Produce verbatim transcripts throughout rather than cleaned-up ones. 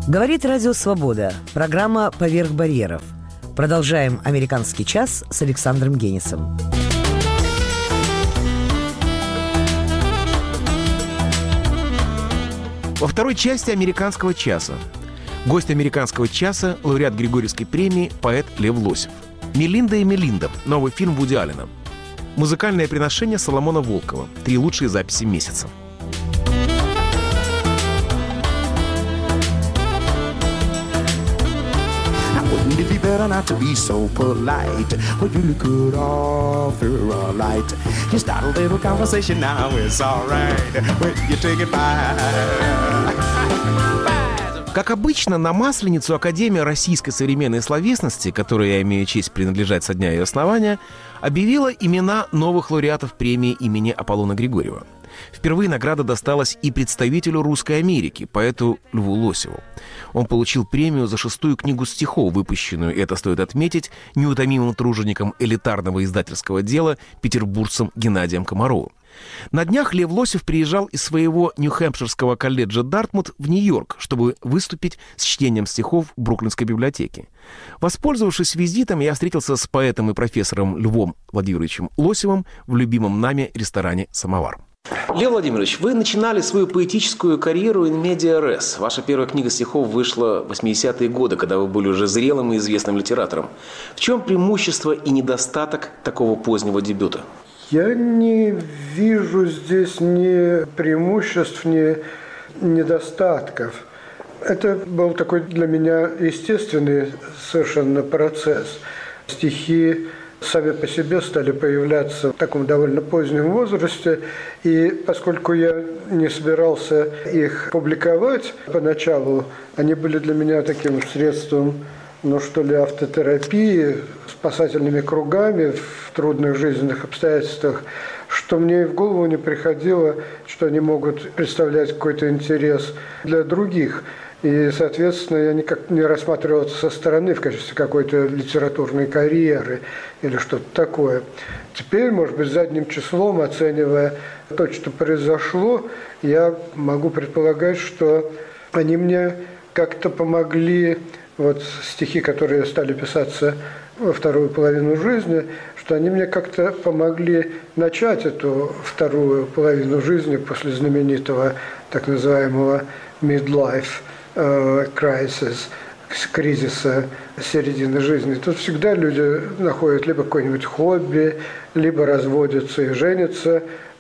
Говорит Радио Свобода. Программа «Поверх барьеров». Продолжаем «Американский час» с Александром Генисом. Во второй части «Американского часа» гость «Американского часа» — лауреат Григорьевской премии, поэт Лев Лосев. «Мелинда и Мелинда» — новый фильм Вуди Аллена. Музыкальное приношение Соломона Волкова. Три лучшие записи месяца. Wouldn't it be better not to be so polite? Well, you could offer a light. You start a little conversation now, it's alright. When you take it by. Как обычно, на Масленицу Академия российской современной словесности, которой я имею честь принадлежать со дня ее основания, объявила имена новых лауреатов премии имени Аполлона Григорьева. Впервые награда досталась и представителю Русской Америки, поэту Льву Лосеву. Он получил премию за шестую книгу стихов, выпущенную, и это стоит отметить, неутомимым тружеником элитарного издательского дела петербуржцем Геннадием Комаровым. На днях Лев Лосев приезжал из своего Нью-Хэмпширского колледжа Дартмут в Нью-Йорк, чтобы выступить с чтением стихов в Бруклинской библиотеке. Воспользовавшись визитом, я встретился с поэтом и профессором Львом Владимировичем Лосевым в любимом нами ресторане «Самовар». Лев Владимирович, вы начинали свою поэтическую карьеру in media res. Ваша первая книга стихов вышла в восьмидесятые годы, когда вы были уже зрелым и известным литератором. В чем преимущество и недостаток такого позднего дебюта? Я не вижу здесь ни преимуществ, ни недостатков. Это был такой для меня естественный совершенно процесс. Стихи сами по себе стали появляться в таком довольно позднем возрасте, и поскольку я не собирался их публиковать поначалу, они были для меня таким средством, ну что ли, автотерапии, спасательными кругами в трудных жизненных обстоятельствах, что мне и в голову не приходило, что они могут представлять какой-то интерес для других. И, соответственно, я никак не рассматривал это со стороны в качестве какой-то литературной карьеры или что-то такое. Теперь, может быть, задним числом, оценивая то, что произошло, я могу предполагать, что они мне как-то помогли, вот стихи, которые стали писаться во вторую половину жизни, что они мне как-то помогли начать эту вторую половину жизни после знаменитого так называемого midlife crisis, кризиса середины жизни. Тут всегда люди находят либо какое-нибудь хобби, либо разводятся и женятся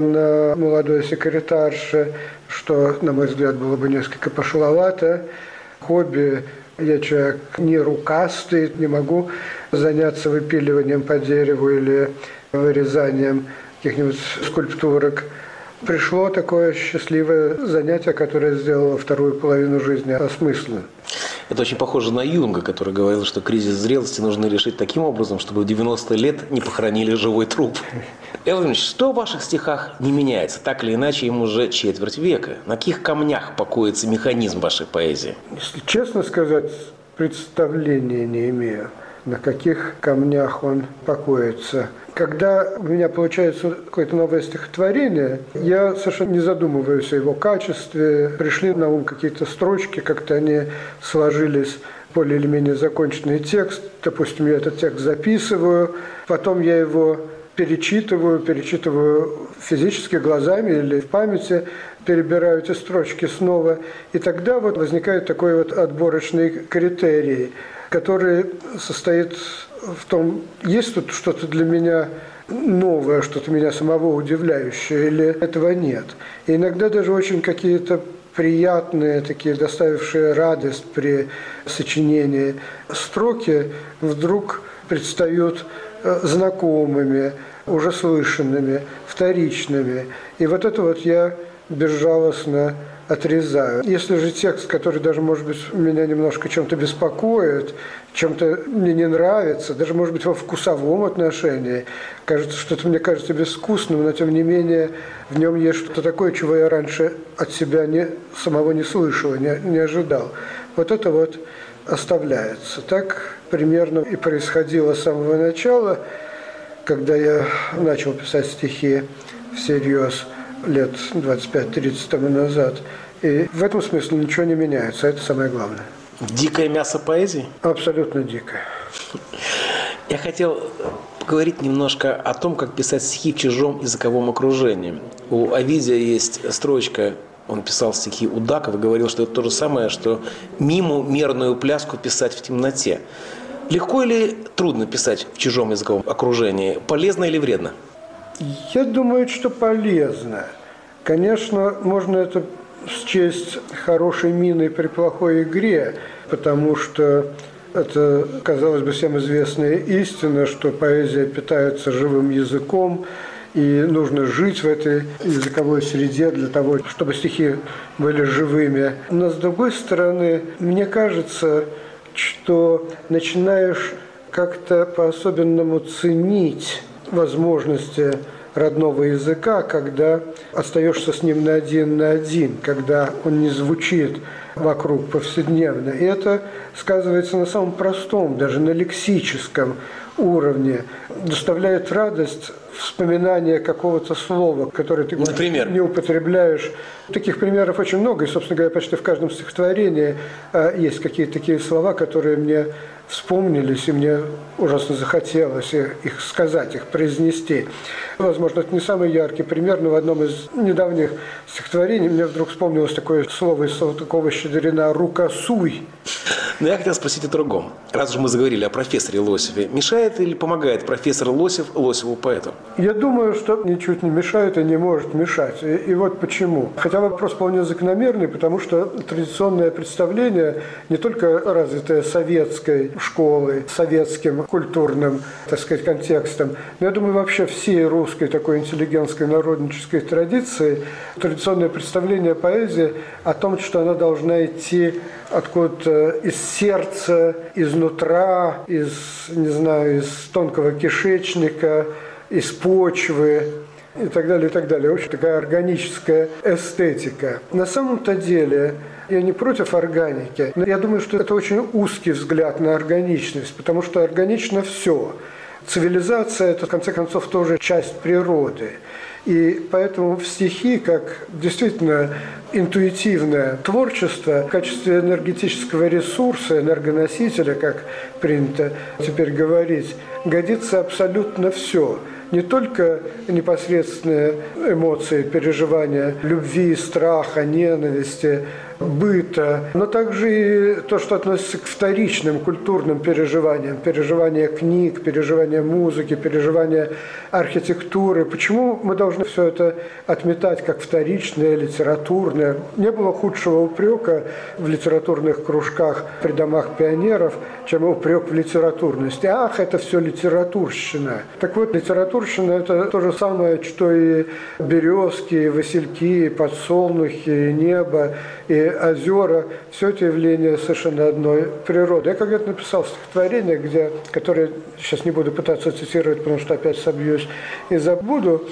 на молодой секретарше, что, на мой взгляд, было бы несколько пошловато. Хобби, я человек не рукастый, не могу заняться выпиливанием по дереву или вырезанием каких-нибудь скульптурок. Пришло такое счастливое занятие, которое сделало вторую половину жизни осмысленной. Это очень похоже на Юнга, который говорил, что кризис зрелости нужно решить таким образом, чтобы в девяносто лет не похоронили живой труп. Лев Владимирович, что в ваших стихах не меняется? Так или иначе, им уже четверть века. На каких камнях покоится механизм вашей поэзии? Если честно сказать, представления не имею, на каких камнях он покоится. Когда у меня получается какое-то новое стихотворение, я совершенно не задумываюсь о его качестве. Пришли на ум какие-то строчки, как-то они сложились в более или менее законченный текст. Допустим, я этот текст записываю, потом я его перечитываю, перечитываю физически глазами или в памяти, перебираю эти строчки снова. И тогда вот возникает такой вот отборочный критерий, который состоит в том, есть тут что-то для меня новое, что-то меня самого удивляющее, или этого нет. И иногда даже очень какие-то приятные, такие доставившие радость при сочинении строки вдруг предстают знакомыми, уже слышанными, вторичными. И вот это вот я безжалостно отрезаю. Если же текст, который даже, может быть, меня немножко чем-то беспокоит, чем-то мне не нравится, даже, может быть, во вкусовом отношении, кажется, что-то мне кажется безвкусным, но, тем не менее, в нем есть что-то такое, чего я раньше от себя не, самого не слышал, не, не ожидал. Вот это вот оставляется. Так примерно и происходило с самого начала, когда я начал писать стихи всерьез лет двадцать пять тридцать тому назад. И в этом смысле ничего не меняется, это самое главное. Дикое мясо поэзии? Абсолютно дикое. Я хотел поговорить немножко о том, как писать стихи в чужом языковом окружении. У Овидия есть строчка, он писал стихи Удаков и говорил, что это то же самое, что миму мерную пляску писать в темноте. Легко или трудно писать в чужом языковом окружении? Полезно или вредно? Я думаю, что полезно. Конечно, можно это счесть хорошей миной при плохой игре, потому что это, казалось бы, всем известная истина, что поэзия питается живым языком, и нужно жить в этой языковой среде для того, чтобы стихи были живыми. Но, с другой стороны, мне кажется, что начинаешь как-то по-особенному ценить возможности родного языка, когда остаешься с ним на один на один, когда он не звучит вокруг повседневно. И это сказывается на самом простом, даже на лексическом уровне. Доставляет радость вспоминание какого-то слова, которое ты Например? не употребляешь. Таких примеров очень много, и, собственно говоря, почти в каждом стихотворении есть какие-то такие слова, которые мне вспомнились, и мне ужасно захотелось их сказать, их произнести. Возможно, это не самый яркий пример, но в одном из недавних стихотворений мне вдруг вспомнилось такое слово из Салтыкова-Щедрина «рукосуй». Но я хотел спросить о другом. Раз уж мы заговорили о профессоре Лосеве, мешает или помогает профессор Лосев Лосеву поэту? Я думаю, что ничуть не мешает и не может мешать. И, и вот почему. Хотя вопрос вполне закономерный, потому что традиционное представление, не только развитое советской школой, советским культурным, так сказать, контекстом, но я думаю, вообще всей русской такой интеллигентской народнической традиции, традиционное представление о поэзии о том, что она должна идти откуда-то из сердца, изнутра, из, не знаю, из тонкого кишечника, из почвы и так далее, и так далее. Очень такая органическая эстетика. На самом-то деле я не против органики, но я думаю, что это очень узкий взгляд на органичность, потому что органично все. Цивилизация – это, в конце концов, тоже часть природы. И поэтому в стихи, как действительно интуитивное творчество, в качестве энергетического ресурса, энергоносителя, как принято теперь говорить, годится абсолютно все. Не только непосредственные эмоции, переживания любви, страха, ненависти, быта, но также и то, что относится к вторичным культурным переживаниям, переживания книг, переживания музыки, переживания архитектуры. Почему мы должны все это отметать как вторичное, литературное? Не было худшего упрека в литературных кружках при домах пионеров, чем упрек в литературности. Ах, это все литературщина. Так вот, литературщина – это то же самое, что и березки, и васильки, и подсолнухи, и небо, и озера, все это явления совершенно одной природы. Я когда-то написал стихотворение, где, которое сейчас не буду пытаться цитировать, потому что опять собьюсь и забуду,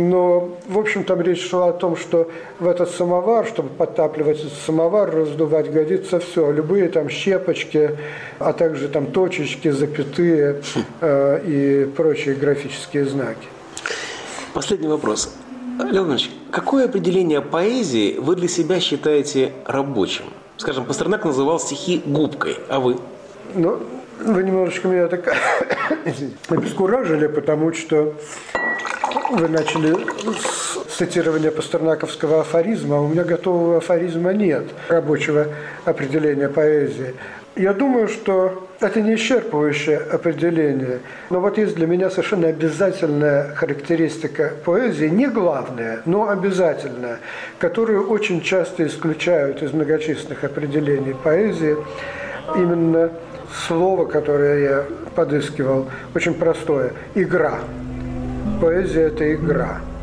но, в общем, там речь шла о том, что в этот самовар, чтобы подтапливать этот самовар, раздувать, годится все. Любые там щепочки, а также там точечки, запятые э, и прочие графические знаки. Последний вопрос. Леонид Ильич, какое определение поэзии вы для себя считаете рабочим? Скажем, Пастернак называл стихи губкой, а вы? Ну, вы немножечко меня так обескуражили, потому что вы начали с цитирования пастернаковского афоризма, а у меня готового афоризма нет, рабочего определения поэзии. Я думаю, что это не исчерпывающее определение, но вот есть для меня совершенно обязательная характеристика поэзии, не главная, но обязательная, которую очень часто исключают из многочисленных определений поэзии. Именно слово, которое я подыскивал, очень простое – игра. Поэзия – это игра.